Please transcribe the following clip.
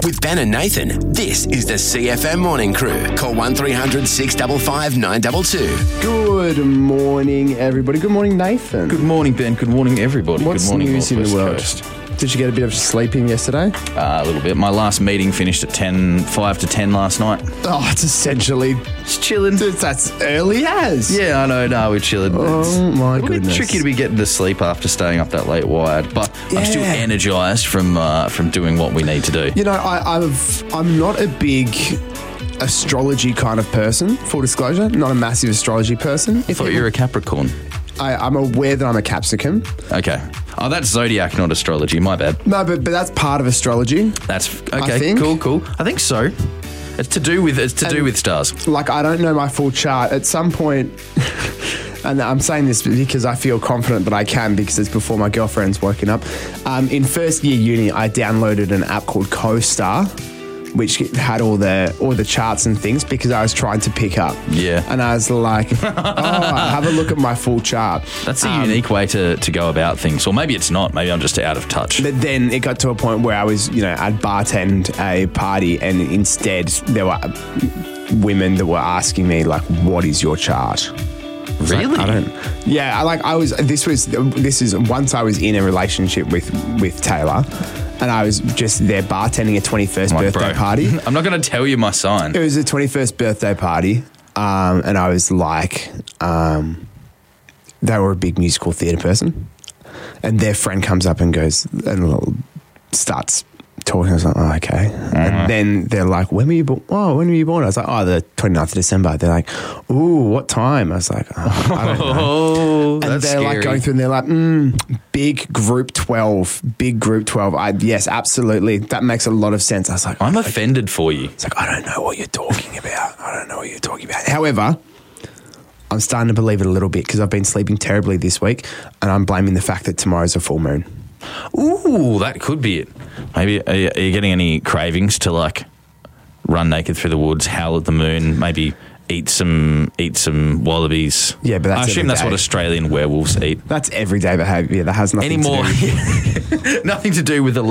With Ben and Nathan, this is the CFM Morning Crew. Call 1300 655 922. Good morning, everybody. Good morning, Nathan. Good morning, Ben. Good morning, everybody. What's Good morning, news in the world? Coast. Did you get a bit of sleeping yesterday? A little bit. My last meeting finished at 5 to 10 last night. Oh, it's essentially Just chilling. that's early as. Yeah, I know. No, we're chilling. Oh, my It's a goodness. bit tricky to be getting to sleep after staying up that late wired, but I'm still Yeah. energised from doing what we need to do. You know, I'm not a big astrology kind of person, full disclosure. Not a massive astrology person. I thought you were a Capricorn. I'm aware that I'm a capsicum. Okay. Oh, that's zodiac, not astrology. My bad. No, but that's part of astrology. That's I okay. think. Cool. I think so. It's to do with stars. Like, I don't know my full chart. At some point, and I'm saying this because I feel confident that I can because it's before my girlfriend's woken up. In first year uni, I downloaded an app called CoStar, which had all the charts and things because I was trying to pick up. Yeah. And I was like, have a look at my full chart. That's a unique way to go about things. Or maybe it's not. Maybe I'm just out of touch. But then it got to a point where I was, I'd bartend a party and instead there were women that were asking me, like, what is your chart? Really? Like, I don't. Yeah, this is once I was in a relationship with Taylor, and I was just there bartending a 21st birthday party. I'm not going to tell you my sign. It was a 21st birthday party, and I was like, they were a big musical theatre person, and their friend comes up and goes and starts talking. I was like, oh, okay. And then they're like, when were you born? Oh, when were you born? I was like, oh, the 29th of December. They're like, ooh, what time? I was like, oh, I don't know. Oh, And that's they're scary. like going through and they're like, big group 12. Yes, absolutely. That makes a lot of sense. I was like, I'm offended for you. it's like, I don't know what you're talking about. However, I'm starting to believe it a little bit because I've been sleeping terribly this week and I'm blaming the fact that tomorrow's a full moon. Ooh, that could be it. Maybe are you getting any cravings to like run naked through the woods, howl at the moon, maybe eat some wallabies? Yeah, but that's I assume every that's day. what Australian werewolves eat. That everyday behaviour. That has nothing Any more? to do. Nothing to do with the